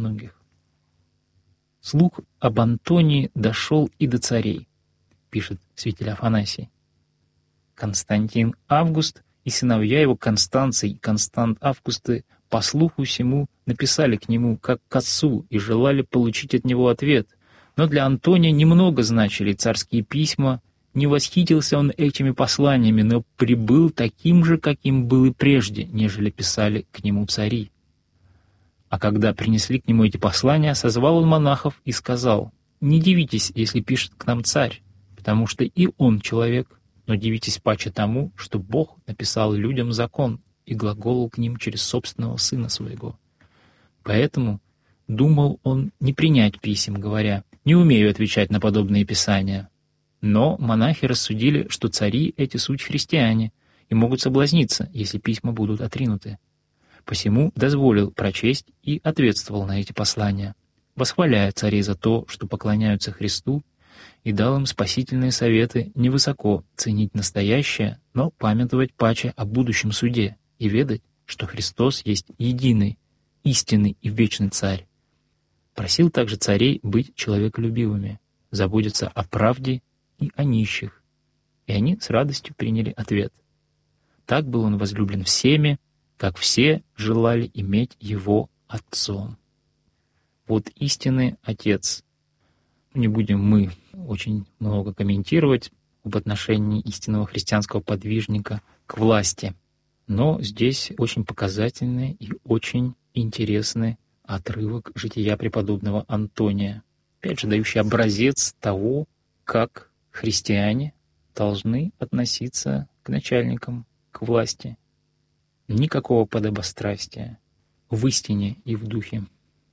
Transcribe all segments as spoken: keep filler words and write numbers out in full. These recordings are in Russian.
многих. Слух об Антонии дошел и до царей, пишет святитель Афанасий. Константин Август и сыновья его Констанций и Констант Августы по слуху сему написали к нему как к отцу и желали получить от него ответ. Но для Антония немного значили царские письма, не восхитился он этими посланиями, но прибыл таким же, каким был и прежде, нежели писали к нему цари. А когда принесли к нему эти послания, созвал он монахов и сказал: «Не дивитесь, если пишет к нам царь, потому что и он человек, но дивитесь паче тому, что Бог написал людям закон и глаголал к ним через собственного Сына Своего. Поэтому думал он не принять писем, говоря: не умею отвечать на подобные писания». Но монахи рассудили, что цари эти суть христиане и могут соблазниться, если письма будут отринуты. Посему дозволил прочесть и ответствовал на эти послания, восхваляя царей за то, что поклоняются Христу, и дал им спасительные советы невысоко ценить настоящее, но памятовать паче о будущем суде и ведать, что Христос есть единый, истинный и вечный Царь. Просил также царей быть человеколюбивыми, заботиться о правде и о нищих, и они с радостью приняли ответ. Так был он возлюблен всеми, как все желали иметь его отцом. Вот истинный Отец. Не будем мы очень много комментировать об отношении истинного христианского подвижника к власти, но здесь очень показательный и очень интересный отрывок жития преподобного Антония, опять же дающий образец того, как христиане должны относиться к начальникам, к власти. Никакого подобострастия, в истине и в духе.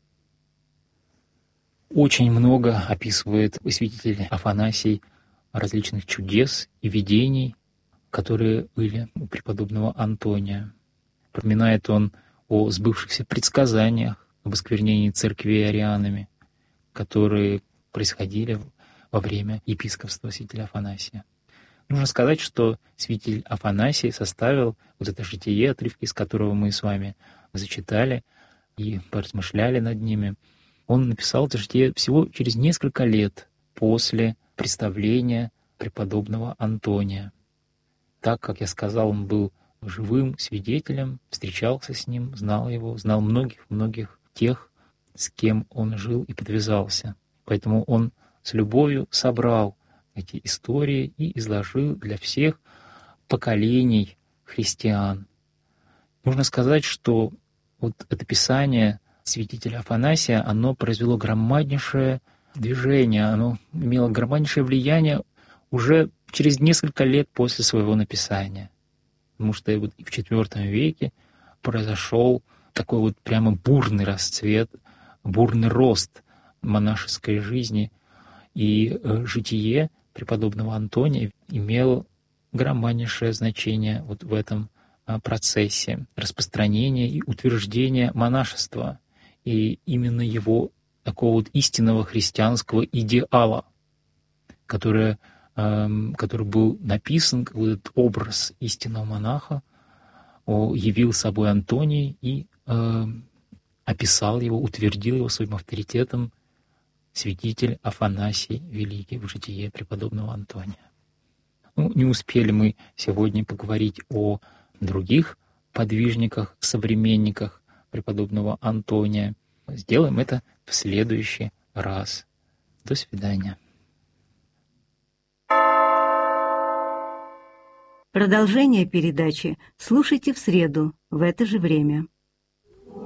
Очень много описывает святитель Афанасий различных чудес и видений, которые были у преподобного Антония. Поминает он о сбывшихся предсказаниях об осквернении церквей арианами, которые происходили во время епископства святителя Афанасия. Нужно сказать, что святитель Афанасий составил вот это житие, отрывки из которого мы с вами зачитали и поразмышляли над ними. Он написал это житие всего через несколько лет после представления преподобного Антония. Так, как я сказал, он был живым свидетелем, встречался с ним, знал его, знал многих-многих тех, с кем он жил и подвязался. Поэтому он с любовью собрал эти истории и изложил для всех поколений христиан. Нужно сказать, что вот это писание святителя Афанасия, оно произвело громаднейшее движение, оно имело громаднейшее влияние уже через несколько лет после своего написания. Потому что вот и в четвёртом веке произошел такой вот прямо бурный расцвет, бурный рост монашеской жизни, и житие преподобного Антония имело громаднейшее значение вот в этом процессе распространения и утверждения монашества, и именно его такого вот истинного христианского идеала, который, э, который был написан, как вот этот образ истинного монаха, о, явил собой Антоний и э, описал его, утвердил его своим авторитетом святитель Афанасий Великий в житие преподобного Антония. Ну, не успели мы сегодня поговорить о других подвижниках, современниках преподобного Антония. Сделаем это в следующий раз. До свидания. Продолжение передачи слушайте в среду в это же время.